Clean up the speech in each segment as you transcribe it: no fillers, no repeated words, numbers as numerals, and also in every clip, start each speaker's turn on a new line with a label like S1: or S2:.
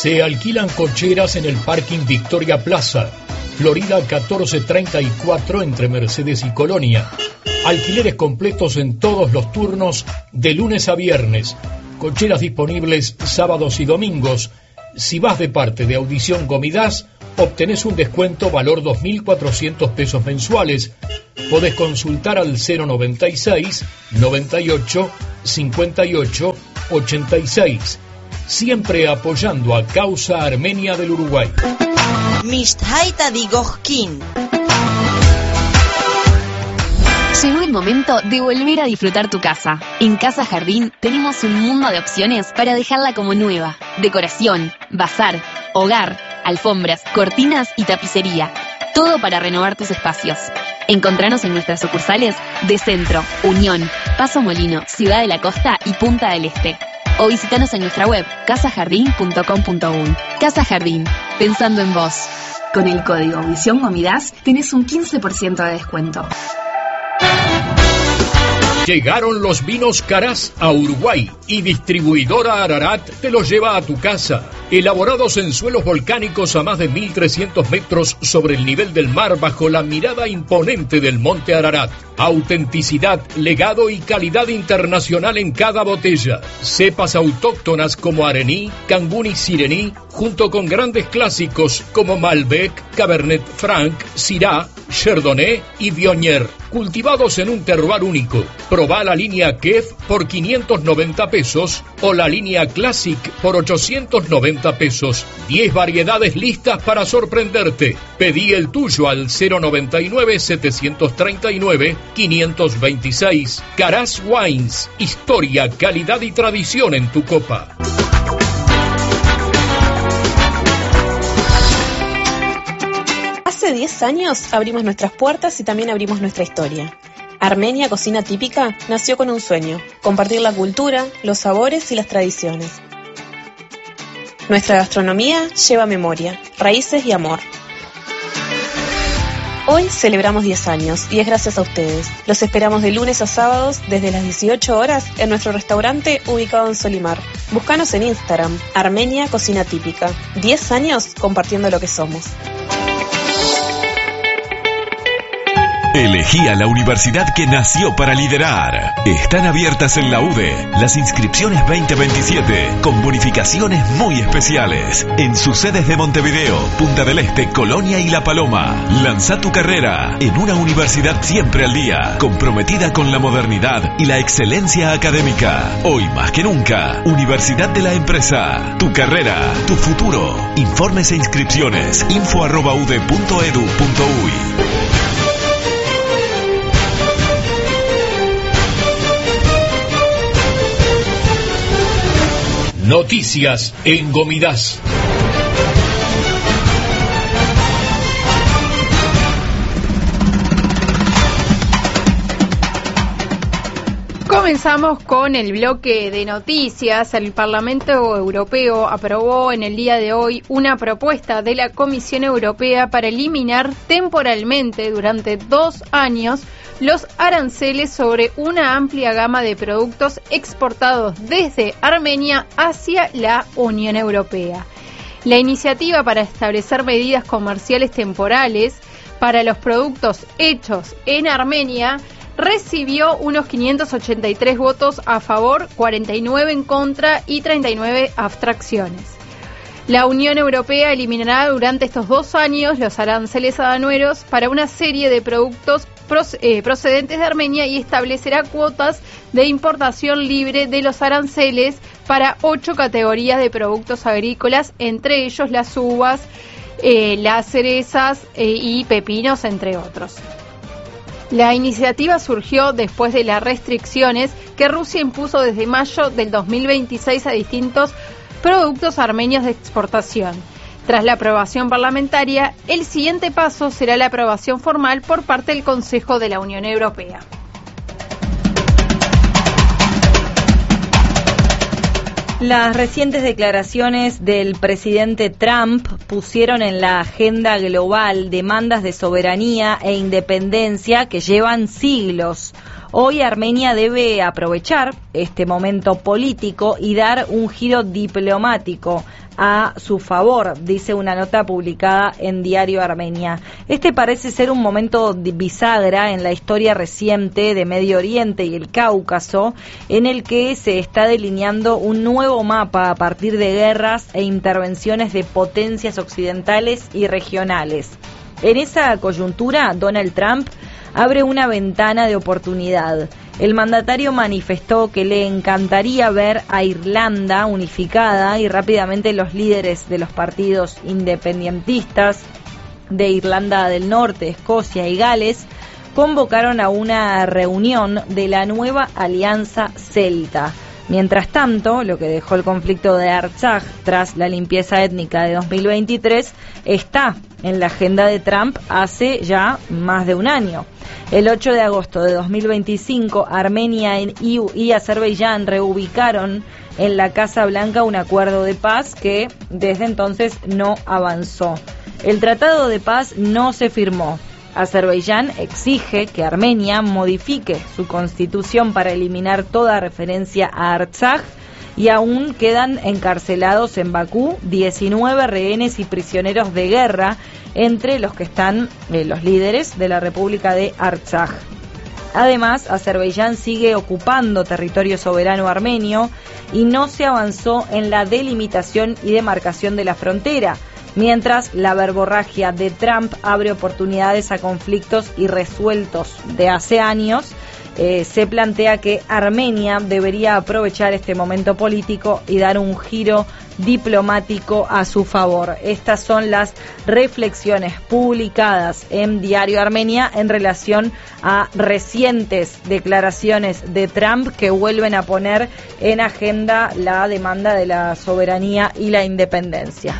S1: Se alquilan cocheras en el parking Victoria Plaza, Florida 1434 entre Mercedes y Colonia. Alquileres completos en todos los turnos de lunes a viernes. Cocheras disponibles sábados y domingos. Si vas de parte de Audición Gomidas, obtenés un descuento valor 2.400 pesos mensuales. Podés consultar al 096 98 58 86. Siempre apoyando a Causa Armenia del Uruguay.
S2: Mishtaita Digojkin.
S3: Llegó el momento de volver a disfrutar tu casa. En Casa Jardín tenemos un mundo de opciones para dejarla como nueva. Decoración, bazar, hogar, alfombras, cortinas y tapicería. Todo para renovar tus espacios. Encontranos en nuestras sucursales de Centro, Unión, Paso Molino, Ciudad de la Costa y Punta del Este. O visitanos en nuestra web casajardin.com.uy. Casa Jardín, pensando en vos. Con el código Audición Gomidas tenés un 15% de descuento.
S1: Llegaron los vinos Carás a Uruguay y Distribuidora Ararat te los lleva a tu casa. Elaborados en suelos volcánicos a más de 1.300 metros sobre el nivel del mar bajo la mirada imponente del Monte Ararat. Autenticidad, legado y calidad internacional en cada botella. Cepas autóctonas como Arení, Cangún y Sirení, junto con grandes clásicos como Malbec, Cabernet Franc, Syrah, Chardonnay y Viognier, cultivados en un terroir único. Probá la línea Kef por 590 pesos o la línea Classic por 890 pesos. 10 variedades listas para sorprenderte. Pedí el tuyo al 099-739-526. Carás Wines, historia, calidad y tradición en tu copa.
S4: Hace 10 años abrimos nuestras puertas y también abrimos nuestra historia. Armenia Cocina Típica nació con un sueño: compartir la cultura, los sabores y las tradiciones. Nuestra gastronomía lleva memoria, raíces y amor. Hoy celebramos 10 años y es gracias a ustedes. Los esperamos de lunes a sábados desde las 18 horas en nuestro restaurante ubicado en Solimar. Búscanos en Instagram, Armenia Cocina Típica. 10 años compartiendo lo que somos.
S5: Elegí a la universidad que nació para liderar. Están abiertas en la UDE las inscripciones 2027 con bonificaciones muy especiales en sus sedes de Montevideo, Punta del Este, Colonia y La Paloma. Lanza tu carrera en una universidad siempre al día, comprometida con la modernidad y la excelencia académica. Hoy más que nunca, Universidad de la Empresa. Tu carrera, tu futuro. Informes e inscripciones info@ude.edu.uy.
S1: Noticias en Gomidas.
S6: Comenzamos con el bloque de noticias. El Parlamento Europeo aprobó en el día de hoy una propuesta de la Comisión Europea para eliminar temporalmente durante 2 años los aranceles sobre una amplia gama de productos exportados desde Armenia hacia la Unión Europea. La iniciativa para establecer medidas comerciales temporales para los productos hechos en Armenia recibió unos 583 votos a favor, 49 en contra y 39 abstracciones. La Unión Europea eliminará durante estos 2 años los aranceles aduaneros para una serie de productos procedentes de Armenia y establecerá cuotas de importación libre de los aranceles para 8 categorías de productos agrícolas, entre ellos las uvas, las cerezas y pepinos, entre otros. La iniciativa surgió después de las restricciones que Rusia impuso desde mayo del 2026 a distintos productos armenios de exportación. Tras la aprobación parlamentaria, el siguiente paso será la aprobación formal por parte del Consejo de la Unión Europea.
S2: Las recientes declaraciones del presidente Trump pusieron en la agenda global demandas de soberanía e independencia que llevan siglos. Hoy Armenia debe aprovechar este momento político y dar un giro diplomático a su favor, dice una nota publicada en Diario Armenia. Este parece ser un momento bisagra en la historia reciente de Medio Oriente y el Cáucaso, en el que se está delineando un nuevo mapa a partir de guerras e intervenciones de potencias occidentales y regionales. En esa coyuntura, Donald Trump abre una ventana de oportunidad. El mandatario manifestó que le encantaría ver a Irlanda unificada y rápidamente los líderes de los partidos independentistas de Irlanda del Norte, Escocia y Gales convocaron a una reunión de la nueva alianza celta. Mientras tanto, lo que dejó el conflicto de Artsaj tras la limpieza étnica de 2023 está en la agenda de Trump hace ya más de un año. El 8 de agosto de 2025, Armenia y Azerbaiyán reubicaron en la Casa Blanca un acuerdo de paz que desde entonces no avanzó. El tratado de paz no se firmó. Azerbaiyán exige que Armenia modifique su constitución para eliminar toda referencia a Artsaj y aún quedan encarcelados en Bakú 19 rehenes y prisioneros de guerra, entre los que están los líderes de la República de Artsaj. Además, Azerbaiyán sigue ocupando territorio soberano armenio y no se avanzó en la delimitación y demarcación de la frontera, mientras la verborragia de Trump abre oportunidades a conflictos irresueltos de hace años. Se plantea que Armenia debería aprovechar este momento político y dar un giro diplomático a su favor. Estas son las reflexiones publicadas en Diario Armenia en relación a recientes declaraciones de Trump que vuelven a poner en agenda la demanda de la soberanía y la independencia.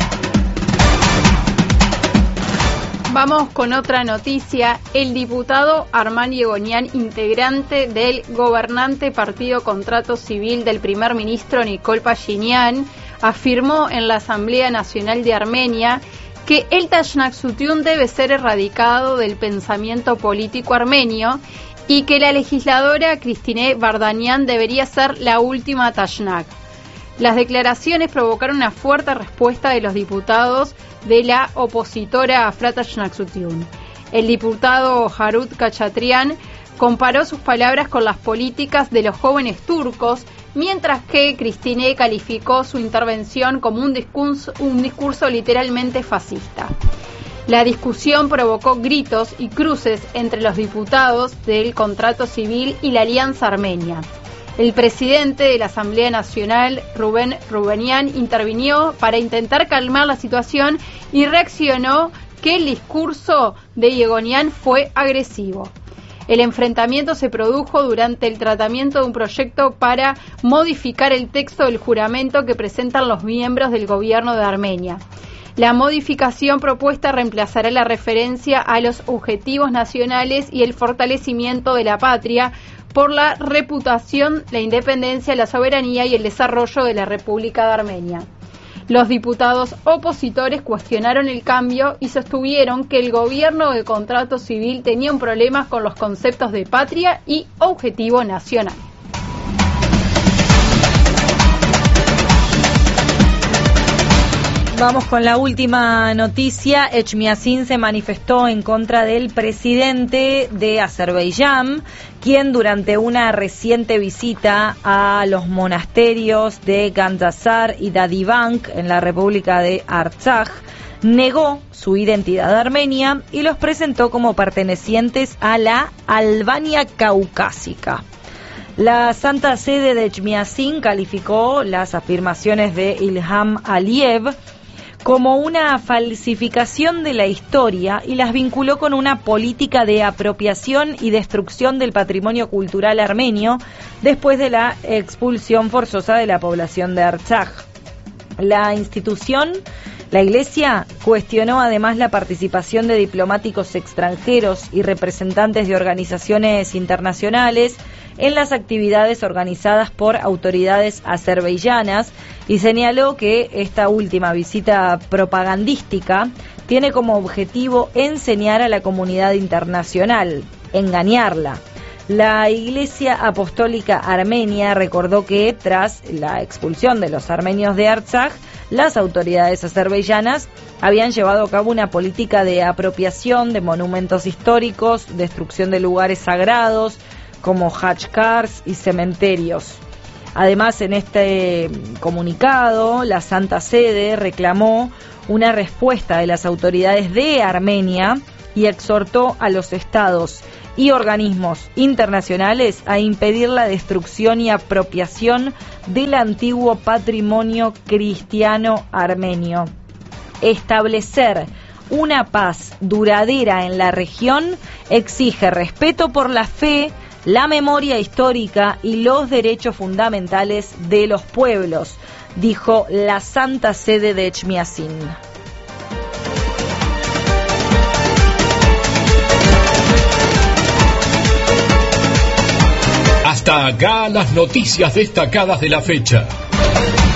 S6: Vamos con otra noticia. El diputado Armán Yegonian, integrante del gobernante Partido Contrato Civil del primer ministro Nikol Pashinyan, afirmó en la Asamblea Nacional de Armenia que el Tashnaksutyun debe ser erradicado del pensamiento político armenio y que la legisladora Kristine Vardanyan debería ser la última Tashnak. Las declaraciones provocaron una fuerte respuesta de los diputados de la opositora Afrat Tashnaksutyun. El diputado Harut Kachatrian comparó sus palabras con las políticas de los jóvenes turcos, mientras que Kristine calificó su intervención como un discurso literalmente fascista. La discusión provocó gritos y cruces entre los diputados del Contrato Civil y la Alianza Armenia. El presidente de la Asamblea Nacional, Ruben Rubenian, intervino para intentar calmar la situación y reaccionó que el discurso de Yegonian fue agresivo. El enfrentamiento se produjo durante el tratamiento de un proyecto para modificar el texto del juramento que presentan los miembros del gobierno de Armenia. La modificación propuesta reemplazará la referencia a los objetivos nacionales y el fortalecimiento de la patria por la reputación, la independencia, la soberanía y el desarrollo de la República de Armenia. Los diputados opositores cuestionaron el cambio y sostuvieron que el gobierno de Contrato Civil tenía un problema con los conceptos de patria y objetivo nacional.
S2: Vamos con la última noticia. Echmiadzin se manifestó en contra del presidente de Azerbaiyán, quien durante una reciente visita a los monasterios de Gandasar y Dadivank en la República de Artsaj, negó su identidad armenia y los presentó como pertenecientes a la Albania caucásica. La Santa Sede de Echmiadzin calificó las afirmaciones de Ilham Aliyev como una falsificación de la historia y las vinculó con una política de apropiación y destrucción del patrimonio cultural armenio después de la expulsión forzosa de la población de Artsaj. La Iglesia cuestionó además la participación de diplomáticos extranjeros y representantes de organizaciones internacionales en las actividades organizadas por autoridades azerbaiyanas y señaló que esta última visita propagandística tiene como objetivo enseñar a la comunidad internacional, engañarla. La Iglesia Apostólica Armenia recordó que tras la expulsión de los armenios de Artsaj, las autoridades azerbaiyanas habían llevado a cabo una política de apropiación de monumentos históricos, destrucción de lugares sagrados como hachkars y cementerios. Además, en este comunicado, la Santa Sede reclamó una respuesta de las autoridades de Armenia y exhortó a los estados y organismos internacionales a impedir la destrucción y apropiación del antiguo patrimonio cristiano armenio. Establecer una paz duradera en la región exige respeto por la fe, la memoria histórica y los derechos fundamentales de los pueblos, dijo la Santa Sede de Echmiadzin.
S1: Hasta acá las noticias destacadas de la fecha.